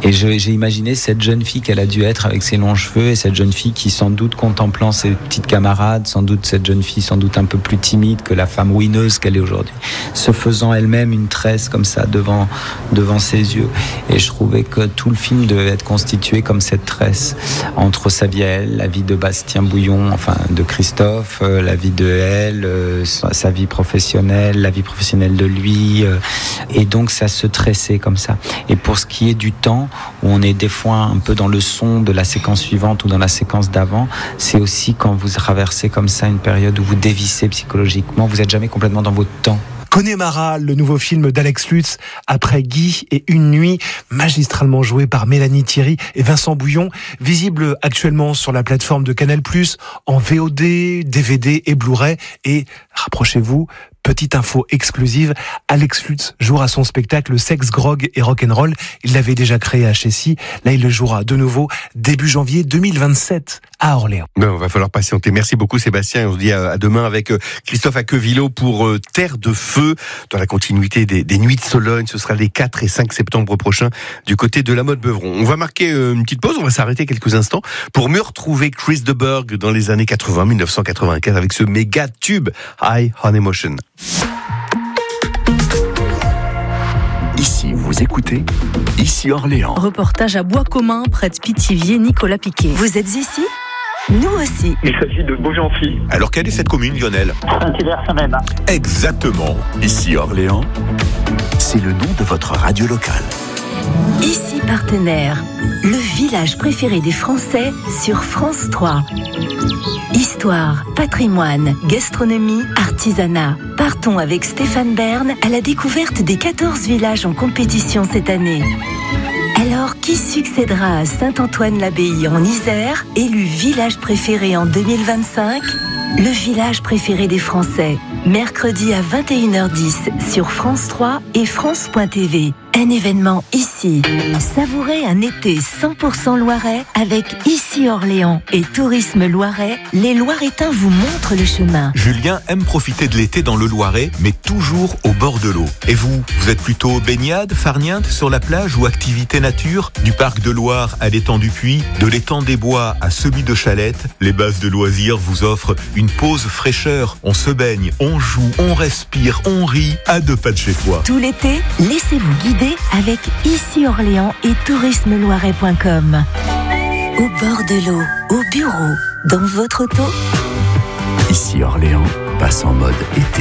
Et j'ai imaginé cette jeune fille qu'elle a dû être avec ses longs cheveux, et cette jeune fille qui, sans doute contemplant ses petites camarades, sans doute cette jeune fille sans doute un peu plus timide que la femme ouineuse qu'elle est aujourd'hui, se faisant elle-même une tresse comme ça devant ses yeux. Et je trouvais que tout le film devait être constitué comme cette tresse entre sa vie à elle, la vie de Bastien Bouillon, enfin de Christophe, la vie de elle, sa vie professionnelle, la vie professionnelle de lui, et donc ça se tressait comme ça. Et pour ce qui est du temps, où on est des fois un peu dans le son de la séquence suivante ou dans la séquence d'avant, c'est aussi quand vous traversez comme ça une période où vous dévissez psychologiquement, vous n'êtes jamais complètement dans votre temps. Connemara, le nouveau film d'Alex Lutz, après Guy et une nuit, magistralement joué par Mélanie Thierry et Vincent Bouillon, visible actuellement sur la plateforme de Canal+, en VOD, DVD et Blu-ray. Et rapprochez-vous, petite info exclusive, Alex Lutz jouera son spectacle Sex, Grog et Rock'n'Roll. Il l'avait déjà créé à Chessy. Là, il le jouera de nouveau début janvier 2027 à Orléans. Non, va falloir patienter. Merci beaucoup Sébastien. On se dit à demain avec Christophe Aquevillo pour Terre de Feu, dans la continuité des Nuits de Sologne. Ce sera les 4 et 5 septembre prochains du côté de la Motte-Beuvron. On va marquer une petite pause, on va s'arrêter quelques instants pour mieux retrouver Chris de Burgh dans les années 80, 1995 avec ce méga tube High on Emotion. Ici, vous écoutez, ici Orléans. Reportage à Bois-Commun, près de Pithiviers, Nicolas Piquet. Vous êtes ici ? Nous aussi. Il s'agit de Beaugency. Alors quelle est cette commune, Lionel ? Saint-Hilaire-Saint-Même. Exactement. Ici Orléans, c'est le nom de votre radio locale. Ici Partenaire, le village préféré des Français sur France 3. Histoire, patrimoine, gastronomie, artisanat. Partons avec Stéphane Bern à la découverte des 14 villages en compétition cette année. Alors, qui succédera à Saint-Antoine-l'Abbaye en Isère, élu village préféré en 2025 ? Le village préféré des Français, mercredi à 21h10 sur France 3 et France.tv. Un événement ici. Savourez un été 100% loirais avec Ici Orléans et Tourisme Loirais. Les Loiretains vous montrent le chemin. Julien aime profiter de l'été dans le Loiret, mais toujours au bord de l'eau. Et vous êtes plutôt baignade, farniente sur la plage ou activité nature ? Du parc de Loire à l'étang du Puy, de l'étang des Bois à celui de Chalette, les bases de loisirs vous offrent une pause fraîcheur. On se baigne, on joue, on respire, on rit à 2 pas de chez toi. Tout l'été, laissez-vous guider avec Ici Orléans et tourismeloiret.com. Au bord de l'eau, au bureau, dans votre auto. Ici Orléans passe en mode été.